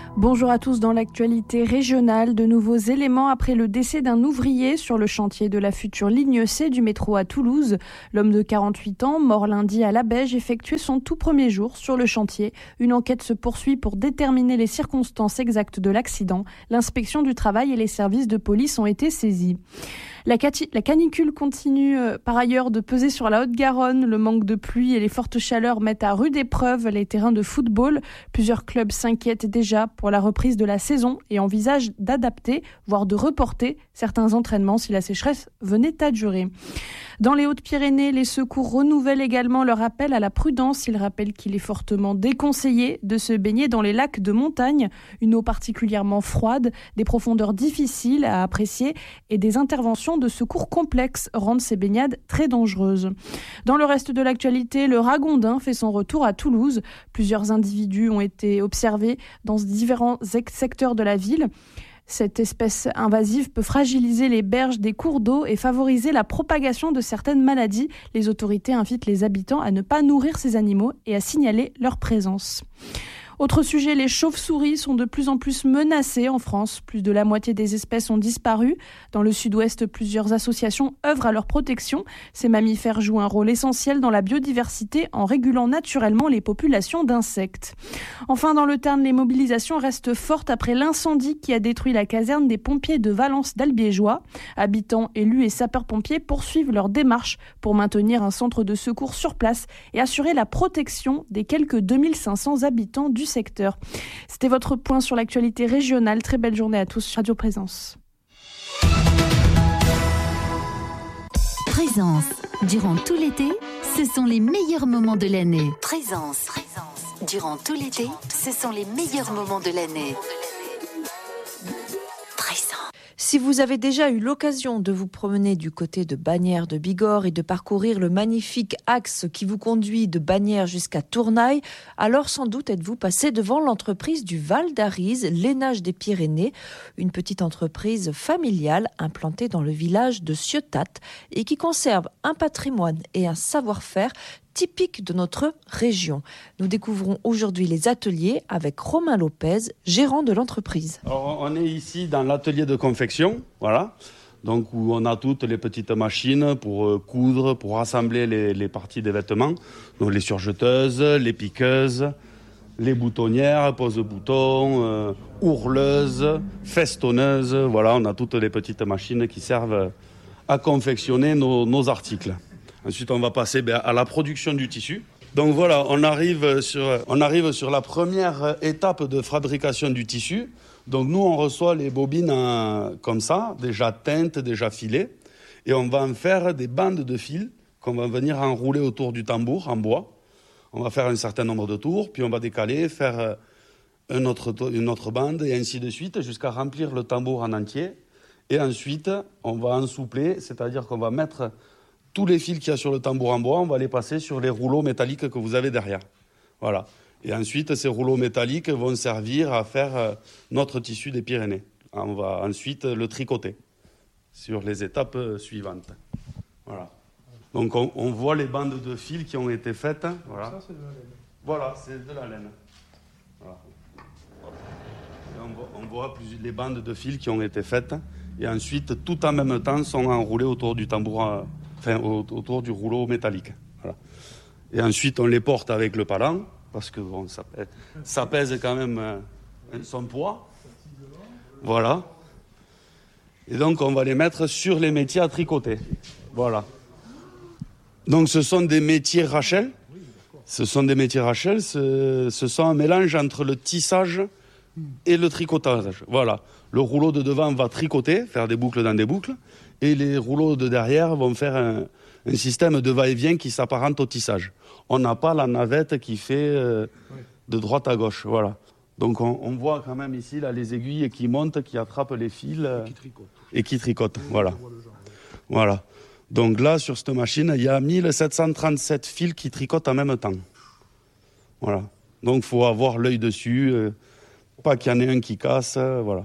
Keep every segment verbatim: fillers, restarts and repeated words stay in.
Bonjour à tous. Dans l'actualité régionale, de nouveaux éléments après le décès d'un ouvrier sur le chantier de la future ligne C du métro à Toulouse. L'homme de quarante-huit ans, mort lundi à Labège, effectuait son tout premier jour sur le chantier. Une enquête se poursuit pour déterminer les circonstances exactes de l'accident. L'inspection du travail et les services de police ont été saisis. La, cati- la canicule continue euh, par ailleurs de peser sur la Haute-Garonne. Le manque de pluie et les fortes chaleurs mettent à rude épreuve les terrains de football. Plusieurs clubs s'inquiètent déjà pour la reprise de la saison et envisagent d'adapter, voire de reporter certains entraînements si la sécheresse venait à durer. Dans les Hautes-Pyrénées, les secours renouvellent également leur appel à la prudence. Ils rappellent qu'il est fortement déconseillé de se baigner dans les lacs de montagne. Une eau particulièrement froide, des profondeurs difficiles à apprécier et des interventions de secours complexes rendent ces baignades très dangereuses. Dans le reste de l'actualité, le ragondin fait son retour à Toulouse. Plusieurs individus ont été observés dans différents secteurs de la ville. Cette espèce invasive peut fragiliser les berges des cours d'eau et favoriser la propagation de certaines maladies. Les autorités invitent les habitants à ne pas nourrir ces animaux et à signaler leur présence. Autre sujet, les chauves-souris sont de plus en plus menacées en France. Plus de la moitié des espèces ont disparu. Dans le sud-ouest, plusieurs associations œuvrent à leur protection. Ces mammifères jouent un rôle essentiel dans la biodiversité en régulant naturellement les populations d'insectes. Enfin, dans le Tarn, les mobilisations restent fortes après l'incendie qui a détruit la caserne des pompiers de Valence d'Albiégeois. Habitants, élus et sapeurs-pompiers poursuivent leur démarche pour maintenir un centre de secours sur place et assurer la protection des quelques deux mille cinq cents habitants du secteur. C'était votre point sur l'actualité régionale. Très belle journée à tous. Radio Présence. Présence. Durant tout l'été, ce sont les meilleurs moments de l'année. Présence. Présence. Durant tout l'été, ce sont les meilleurs moments de l'année. Si vous avez déjà eu l'occasion de vous promener du côté de Bagnères de Bigorre et de parcourir le magnifique axe qui vous conduit de Bagnères jusqu'à Tournaille, alors sans doute êtes-vous passé devant l'entreprise du Val d'Arize, Lainage des Pyrénées, une petite entreprise familiale implantée dans le village de Ciotat et qui conserve un patrimoine et un savoir-faire typique de notre région. Nous découvrons aujourd'hui les ateliers avec Romain Lopez, gérant de l'entreprise. Alors, on est ici dans l'atelier de confection, voilà, donc où on a toutes les petites machines pour euh, coudre, pour assembler les, les parties des vêtements, donc les surjeteuses, les piqueuses, les boutonnières, pose-boutons, euh, ourleuses, festonneuses, voilà, on a toutes les petites machines qui servent à confectionner nos, nos articles. Ensuite, on va passer ben, à la production du tissu. Donc voilà, on arrive, sur, on arrive sur la première étape de fabrication du tissu. Donc nous, on reçoit les bobines en, comme ça, déjà teintes, déjà filées. Et on va en faire des bandes de fil qu'on va venir enrouler autour du tambour en bois. On va faire un certain nombre de tours, puis on va décaler, faire un autre, une autre bande, et ainsi de suite, jusqu'à remplir le tambour en entier. Et ensuite, on va ensoupler, c'est-à-dire qu'on va mettre tous les fils qu'il y a sur le tambour en bois, on va les passer sur les rouleaux métalliques que vous avez derrière. Voilà. Et ensuite, ces rouleaux métalliques vont servir à faire notre tissu des Pyrénées. On va ensuite le tricoter sur les étapes suivantes. Voilà. Donc, on, on voit les bandes de fils qui ont été faites. Voilà. Ça, c'est de la laine. Voilà, c'est de la laine. Voilà. Et on voit, on voit plus, les bandes de fils qui ont été faites. Et ensuite, tout en même temps, sont enroulées autour du tambour. Enfin, autour du rouleau métallique. Voilà. Et ensuite, on les porte avec le palan, parce que bon, ça, pèse, ça pèse quand même euh, son poids. Voilà. Et donc, on va les mettre sur les métiers à tricoter. Voilà. Donc, ce sont des métiers Rachel. Ce sont des métiers Rachel. Ce, ce sont un mélange entre le tissage et le tricotage. Voilà. Le rouleau de devant va tricoter, faire des boucles dans des boucles. Et les rouleaux de derrière vont faire un, un système de va-et-vient qui s'apparente au tissage. On n'a pas la navette qui fait euh, de droite à gauche. Voilà. Donc on, on voit quand même ici là, les aiguilles qui montent, qui attrapent les fils euh, et qui tricotent. Et qui tricotent. Voilà. Voilà. Donc là, sur cette machine, il y a mille sept cent trente-sept fils qui tricotent en même temps. Voilà. Donc il faut avoir l'œil dessus, euh, pas qu'il y en ait un qui casse. Euh, voilà.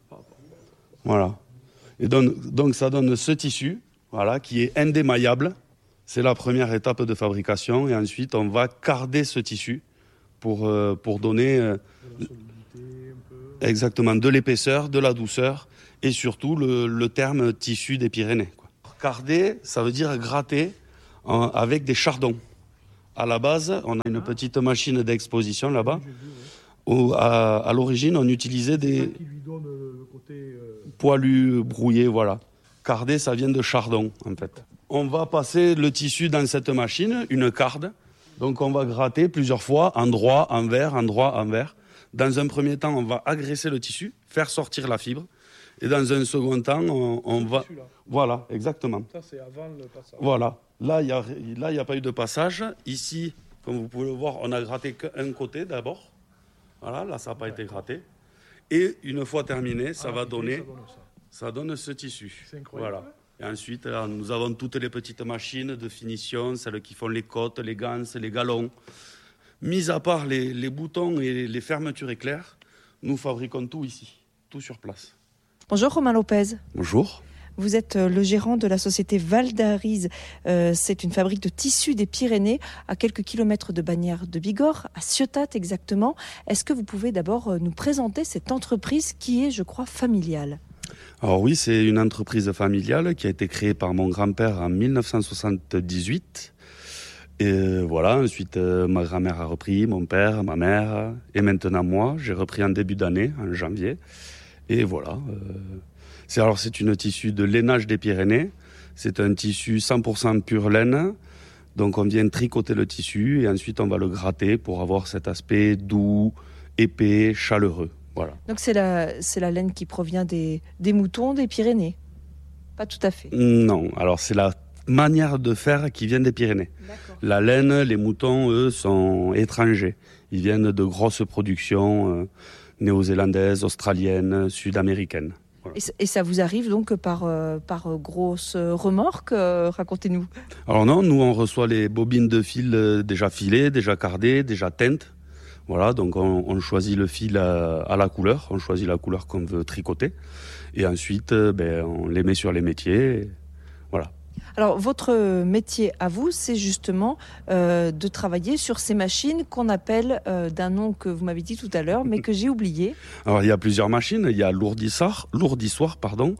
Voilà. Et donc, donc ça donne ce tissu, voilà, qui est indémaillable. C'est la première étape de fabrication. Et ensuite, on va carder ce tissu pour, euh, pour donner... Euh, de la solidité un peu. Exactement, de l'épaisseur, de la douceur et surtout le, le terme tissu des Pyrénées, quoi. Carder, ça veut dire gratter en, avec des chardons. À la base, on a une petite machine d'exposition là-bas. Où, à, à l'origine, on utilisait des poilus brouillés, voilà. Carder, ça vient de chardon, en fait. On va passer le tissu dans cette machine, une carde. Donc on va gratter plusieurs fois, endroit, envers, endroit, envers. Dans un premier temps, on va agresser le tissu, faire sortir la fibre. Et dans un second temps, on, on va... Voilà, exactement. Ça, c'est avant le passage. Voilà. Là, il n'y a, là, y a pas eu de passage. Ici, comme vous pouvez le voir, on a gratté qu'un côté d'abord. Voilà, là, ça n'a pas été gratté. Et une fois terminé, ça ah, va donner... Ça donne, ça. ça donne ce tissu. C'est incroyable. Voilà. Et ensuite, là, nous avons toutes les petites machines de finition, celles qui font les côtes, les ganses, les galons. Mis à part les, les boutons et les fermetures éclairs, nous fabriquons tout ici, tout sur place. Bonjour Romain Lopez. Bonjour. Vous êtes le gérant de la société Val d'Arize. Euh, c'est une fabrique de tissus des Pyrénées, à quelques kilomètres de Bagnères de Bigorre, à Ciotat exactement. Est-ce que vous pouvez d'abord nous présenter cette entreprise qui est, je crois, familiale ? Alors oui, c'est une entreprise familiale qui a été créée par mon grand-père en mille neuf cent soixante-dix-huit. Et voilà, ensuite euh, ma grand-mère a repris, mon père, ma mère, et maintenant moi. J'ai repris en début d'année, en janvier. Et voilà. Euh, c'est, alors c'est une tissu de lainage des Pyrénées. C'est un tissu cent pour cent pure laine. Donc on vient tricoter le tissu et ensuite on va le gratter pour avoir cet aspect doux, épais, chaleureux. Voilà. Donc c'est la, c'est la laine qui provient des, des moutons des Pyrénées ? Pas tout à fait. Non, alors c'est la manière de faire qui vient des Pyrénées. D'accord. La laine, les moutons, eux, sont étrangers. Ils viennent de grosses productions euh, néo-zélandaises, australiennes, sud-américaines. Voilà. Et, et ça vous arrive donc par, euh, par grosse remorque euh, racontez-nous. Alors non, nous on reçoit les bobines de fil euh, déjà filées, déjà cardées, déjà teintes. Voilà, donc on, on choisit le fil à, à la couleur, on choisit la couleur qu'on veut tricoter. Et ensuite, euh, ben, on les met sur les métiers. Et voilà. Alors, votre métier à vous, c'est justement euh, de travailler sur ces machines qu'on appelle euh, d'un nom que vous m'avez dit tout à l'heure, mais que j'ai oublié. Alors, il y a plusieurs machines. Il y a l'ourdissoir, l'ourdissoir, pardon,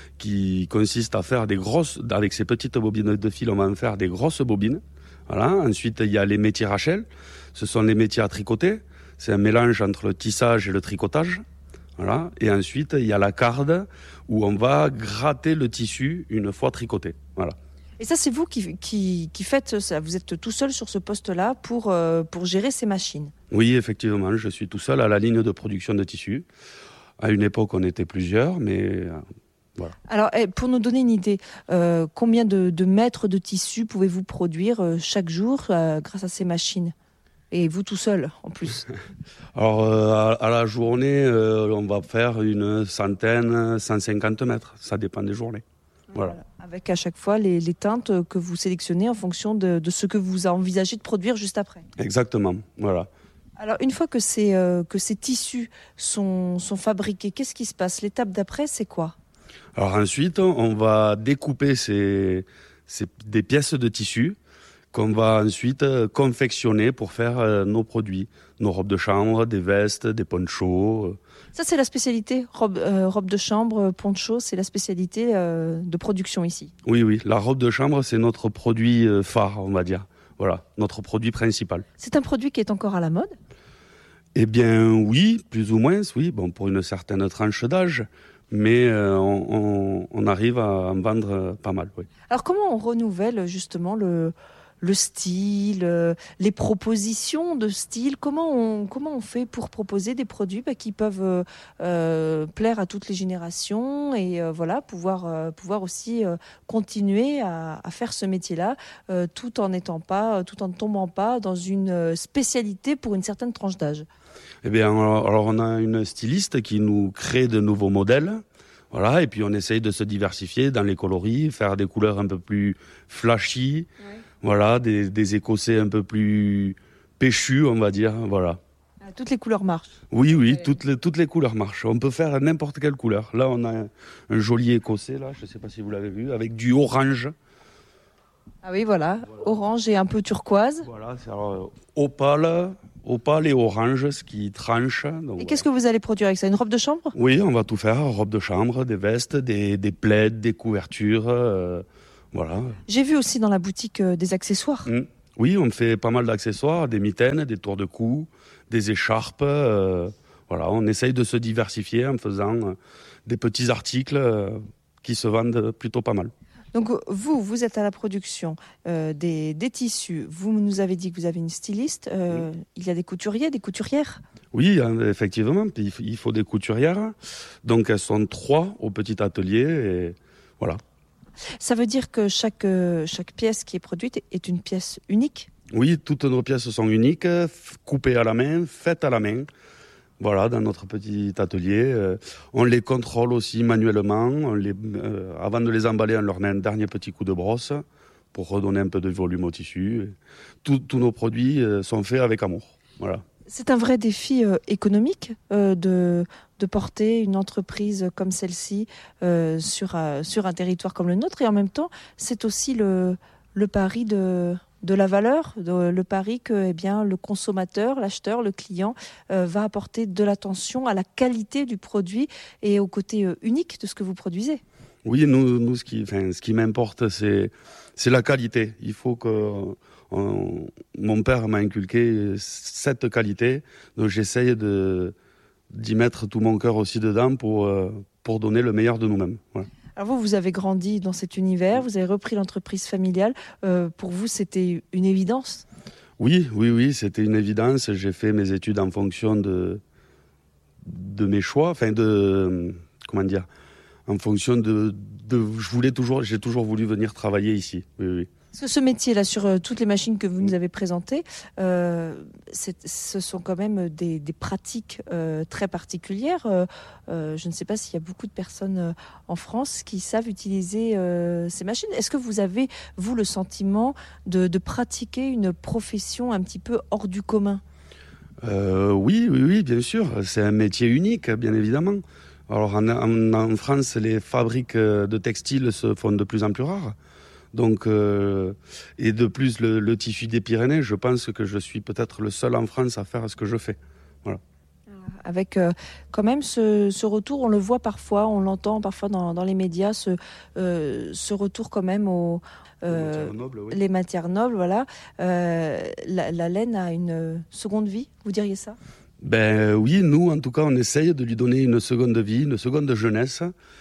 qui consiste à faire des grosses, avec ces petites bobines de fil, on va en faire des grosses bobines. Voilà. Ensuite, il y a les métiers Rachel. Ce sont les métiers à tricoter. C'est un mélange entre le tissage et le tricotage. Voilà. Et ensuite, il y a la carde où on va gratter le tissu une fois tricoté. Voilà. Et ça, c'est vous qui, qui, qui faites ça. Vous êtes tout seul sur ce poste-là pour, euh, pour gérer ces machines. Oui, effectivement. Je suis tout seul à la ligne de production de tissu. À une époque, on était plusieurs, mais... Euh, voilà. Alors, pour nous donner une idée, euh, combien de, de mètres de tissu pouvez-vous produire euh, chaque jour euh, grâce à ces machines ? Et vous tout seul, en plus. Alors, euh, à, à la journée, euh, on va faire une centaine, cent cinquante mètres. Ça dépend des journées. Voilà. Voilà. Avec à chaque fois les, les teintes que vous sélectionnez en fonction de, de ce que vous envisagez de produire juste après. Exactement, voilà. Alors, une fois que ces, euh, que ces tissus sont, sont fabriqués, qu'est-ce qui se passe ? L'étape d'après, c'est quoi ? Alors ensuite, on va découper ces, ces, des pièces de tissu qu'on va ensuite confectionner pour faire euh, nos produits, nos robes de chambre, des vestes, des ponchos. Ça, c'est la spécialité, robe, euh, robe de chambre, poncho, c'est la spécialité euh, de production ici. Oui, oui, la robe de chambre, c'est notre produit euh, phare, on va dire. Voilà, notre produit principal. C'est un produit qui est encore à la mode ? Eh bien, oui, plus ou moins, oui, bon, pour une certaine tranche d'âge. Mais euh, on, on, on arrive à en vendre pas mal, oui. Alors, comment on renouvelle justement le... le style, euh, les propositions de style, comment on, comment on fait pour proposer des produits bah, qui peuvent euh, euh, plaire à toutes les générations et euh, voilà, pouvoir, euh, pouvoir aussi euh, continuer à, à faire ce métier-là euh, tout en n'étant pas, tout en ne tombant pas dans une spécialité pour une certaine tranche d'âge. Eh bien, alors, alors on a une styliste qui nous crée de nouveaux modèles. Voilà, et puis on essaye de se diversifier dans les coloris, faire des couleurs un peu plus flashy. Ouais. Voilà, des, des écossais un peu plus péchus, on va dire, voilà. Toutes les couleurs marchent. Oui, oui, ouais. toutes, les, toutes les couleurs marchent. On peut faire n'importe quelle couleur. Là, on a un, un joli écossais, là, je ne sais pas si vous l'avez vu, avec du orange. Ah oui, voilà, voilà. Orange et un peu turquoise. Voilà, c'est alors, opale, opale et orange, ce qui tranche. Donc, et voilà. qu'est-ce que vous allez produire avec ça? Une robe de chambre? Oui, on va tout faire, robe de chambre, des vestes, des, des plaids, des couvertures, euh, voilà. J'ai vu aussi dans la boutique euh, des accessoires. Mmh. Oui, on fait pas mal d'accessoires, des mitaines, des tours de cou, des écharpes. Euh, voilà, on essaye de se diversifier en faisant euh, des petits articles euh, qui se vendent plutôt pas mal. Donc vous, vous êtes à la production euh, des, des tissus. Vous nous avez dit que vous avez une styliste. Euh, oui. Il y a des couturiers, des couturières? Oui, effectivement, il faut des couturières. Donc elles sont trois au petit atelier et voilà. Ça veut dire que chaque, chaque pièce qui est produite est une pièce unique? Oui, toutes nos pièces sont uniques, coupées à la main, faites à la main. Voilà, dans notre petit atelier. Euh, on les contrôle aussi manuellement. On les, euh, avant de les emballer, on leur met un dernier petit coup de brosse pour redonner un peu de volume au tissu. Tous nos produits euh, sont faits avec amour. Voilà. C'est un vrai défi euh, économique euh, de, de porter une entreprise comme celle-ci euh, sur, euh, sur un territoire comme le nôtre. Et en même temps, c'est aussi le, le pari de... de la valeur, de, le pari que eh bien, le consommateur, l'acheteur, le client euh, va apporter de l'attention à la qualité du produit et au côté euh, unique de ce que vous produisez. Oui, nous, nous ce qui, enfin, ce qui m'importe, c'est, c'est la qualité. Il faut que... On, mon père m'a inculqué cette qualité, donc j'essaye de, d'y mettre tout mon cœur aussi dedans pour, euh, pour donner le meilleur de nous-mêmes. Voilà. Alors vous, vous avez grandi dans cet univers, vous avez repris l'entreprise familiale. Euh, pour vous, c'était une évidence? Oui, oui, oui, c'était une évidence. J'ai fait mes études en fonction de, de mes choix, enfin de, comment dire, en fonction de, de je voulais toujours, j'ai toujours voulu venir travailler ici. Oui, oui. Parce que ce métier-là, sur euh, toutes les machines que vous nous avez présentées, euh, ce sont quand même des, des pratiques euh, très particulières. Euh, euh, je ne sais pas s'il y a beaucoup de personnes euh, en France qui savent utiliser euh, ces machines. Est-ce que vous avez, vous, le sentiment de, de pratiquer une profession un petit peu hors du commun? euh, oui, oui, oui, bien sûr. C'est un métier unique, bien évidemment. Alors en, en, en France, les fabriques de textiles se font de plus en plus rares. Donc, euh, et de plus, le, le tissu des Pyrénées, je pense que je suis peut-être le seul en France à faire ce que je fais. Voilà. Avec euh, quand même ce, ce retour, on le voit parfois, on l'entend parfois dans, dans les médias, ce, euh, ce retour quand même aux euh, les, matières nobles, oui. les matières nobles. Voilà. Euh, la, la laine a une seconde vie, vous diriez ça? Ben oui, nous en tout cas, on essaye de lui donner une seconde vie, une seconde jeunesse.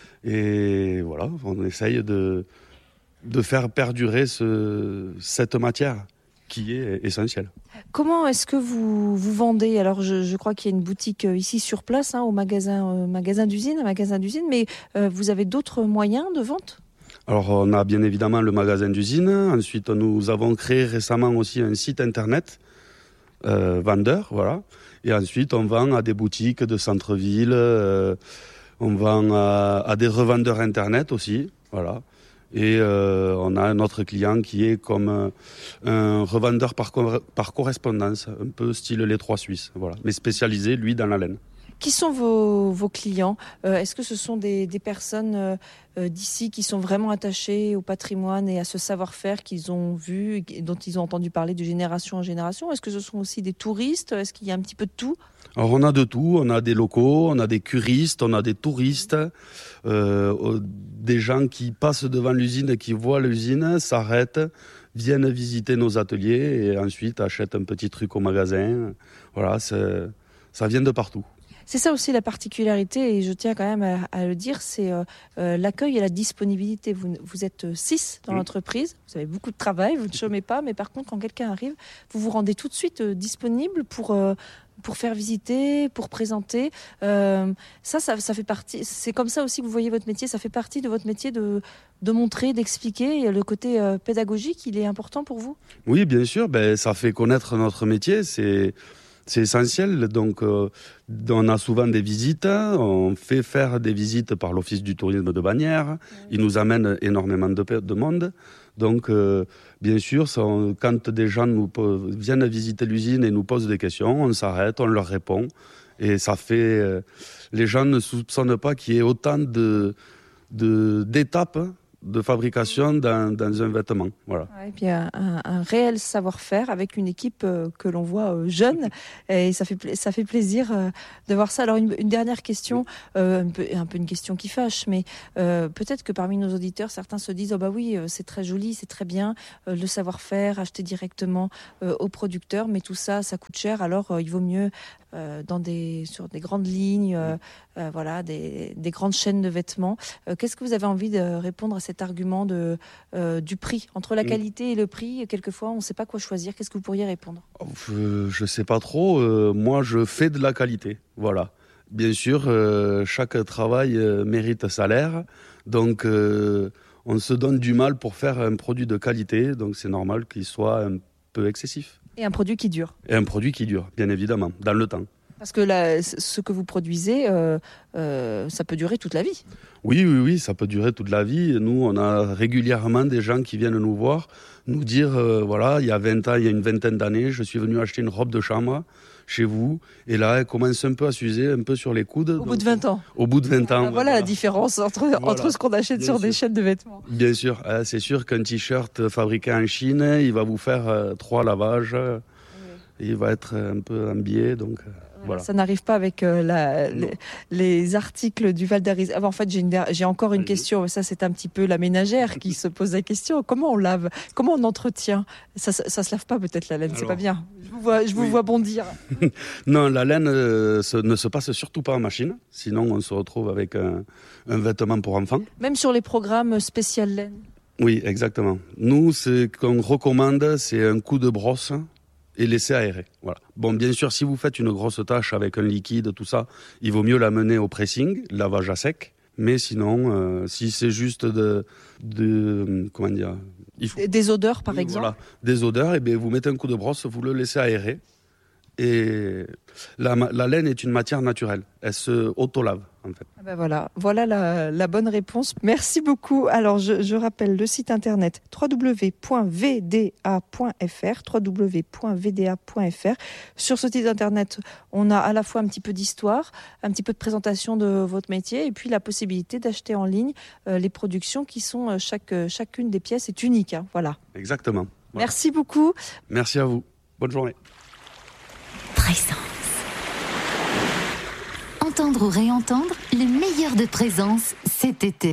Et voilà, on essaye de... de faire perdurer ce, cette matière qui est essentielle. Comment est-ce que vous, vous vendez? Alors je, je crois qu'il y a une boutique ici sur place, hein, au magasin, euh, magasin d'usine, un magasin d'usine, mais euh, vous avez d'autres moyens de vente? Alors on a bien évidemment le magasin d'usine, ensuite nous avons créé récemment aussi un site internet euh, vendeur, voilà, et ensuite on vend à des boutiques de centre-ville, euh, on vend à, à des revendeurs internet aussi, voilà. Et euh, on a un autre client qui est comme un, un revendeur par, par correspondance, un peu style les Trois Suisses, voilà, mais spécialisé, lui, dans la laine. Qui sont vos, vos clients? euh, Est-ce que ce sont des, des personnes euh, d'ici qui sont vraiment attachées au patrimoine et à ce savoir-faire qu'ils ont vu, dont ils ont entendu parler de génération en génération? Est-ce que ce sont aussi des touristes? Est-ce qu'il y a un petit peu de tout? Alors on a de tout, on a des locaux, on a des curistes, on a des touristes, euh, des gens qui passent devant l'usine, qui voient l'usine, s'arrêtent, viennent visiter nos ateliers et ensuite achètent un petit truc au magasin. Voilà, ça vient de partout. C'est ça aussi la particularité, et je tiens quand même à, à le dire, c'est euh, euh, l'accueil et la disponibilité. Vous, vous êtes six dans mmh. l'entreprise, vous avez beaucoup de travail, vous ne chômez pas, mais par contre, quand quelqu'un arrive, vous vous rendez tout de suite euh, disponible pour, euh, pour faire visiter, pour présenter. Euh, ça, ça, ça fait partie, c'est comme ça aussi que vous voyez votre métier, ça fait partie de votre métier de, de montrer, d'expliquer. Et le côté euh, pédagogique, il est important pour vous? Oui, bien sûr, ben, ça fait connaître notre métier, c'est... C'est essentiel, donc euh, on a souvent des visites, on fait faire des visites par l'Office du tourisme de Bagnères, ils nous amènent énormément de, de monde, donc euh, bien sûr, ça, quand des gens nous, viennent visiter l'usine et nous posent des questions, on s'arrête, on leur répond, et ça fait... Euh, les gens ne soupçonnent pas qu'il y ait autant de, de, d'étapes de fabrication dans, dans un vêtement. Voilà. Ouais, et puis un, un, un réel savoir-faire avec une équipe euh, que l'on voit euh, jeune, et ça fait, pla- ça fait plaisir euh, de voir ça. Alors une, une dernière question, euh, un, peu, un peu une question qui fâche, mais euh, peut-être que parmi nos auditeurs, certains se disent « Oh bah oui, euh, c'est très joli, c'est très bien, euh, le savoir-faire, acheter directement euh, au producteur, mais tout ça, ça coûte cher, alors euh, il vaut mieux euh, dans des, sur des grandes lignes, euh, euh, voilà, des, des grandes chaînes de vêtements. Euh, qu'est-ce que vous avez envie de répondre à cet argument de, euh, du prix, entre la qualité et le prix? Quelquefois, on ne sait pas quoi choisir. Qu'est-ce que vous pourriez répondre? Je ne sais pas trop. Euh, moi, je fais de la qualité. Voilà. Bien sûr, euh, chaque travail euh, mérite salaire. Donc, euh, on se donne du mal pour faire un produit de qualité. Donc, c'est normal qu'il soit un peu excessif. Et un produit qui dure. Et un produit qui dure, bien évidemment, dans le temps. Parce que là, ce que vous produisez, euh, euh, ça peut durer toute la vie. Oui, oui, oui, ça peut durer toute la vie. Nous, on a régulièrement des gens qui viennent nous voir, nous dire, euh, voilà, il y a vingt ans, il y a une vingtaine d'années, je suis venu acheter une robe de chambre chez vous. Et là, elle commence un peu à s'user, un peu sur les coudes. Au donc, bout de vingt ans. Au bout de vingt ans. Ah, voilà, voilà la différence entre, voilà. entre ce qu'on achète Bien sur sûr. des chaînes de vêtements. Bien sûr, hein, c'est sûr qu'un t-shirt fabriqué en Chine, il va vous faire euh, trois lavages. Oui. Il va être un peu embillé, donc... Euh... Voilà. Ça n'arrive pas avec euh, la, les, les articles du Val d'Aris. Ah, en fait, j'ai, une, j'ai encore une question. Ça, c'est un petit peu la ménagère qui se pose la question. Comment on lave? Comment on entretient? Ça, ça, ça se lave pas peut-être la laine. Alors, c'est pas bien. Je vous vois, je vous oui. vois bondir. Non, la laine euh, se, ne se passe surtout pas en machine. Sinon, on se retrouve avec un, un vêtement pour enfants. Même sur les programmes spécial laine. Oui, exactement. Nous, ce qu'on recommande, c'est un coup de brosse et laisser aérer. Voilà. Bon, bien sûr, si vous faites une grosse tâche avec un liquide, tout ça, il vaut mieux l'amener au pressing, lavage à sec. Mais sinon, euh, si c'est juste de, de comment dire, il faut... des odeurs, par oui, exemple. Voilà, des odeurs. Et bien, vous mettez un coup de brosse, vous le laissez aérer. Et la, la laine est une matière naturelle. Elle se auto-lave, en fait. Ah ben voilà, voilà la, la bonne réponse. Merci beaucoup. Alors, je, je rappelle le site internet w w w point v d a point f r, w w w point v d a point f r. Sur ce site internet, on a à la fois un petit peu d'histoire, un petit peu de présentation de votre métier, et puis la possibilité d'acheter en ligne euh, les productions qui sont euh, chaque, chacune des pièces est unique. Hein, voilà. Exactement. Voilà. Merci beaucoup. Merci à vous. Bonne journée. Présence. Entendre ou réentendre, le meilleur de Présence cet été.